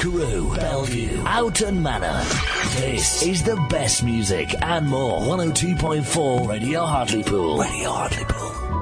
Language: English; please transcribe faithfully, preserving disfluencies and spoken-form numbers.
Carew, Bellevue, Houghton Manor. This is the best music and more. one oh two point four Radio Hartlepool. Radio Hartlepool.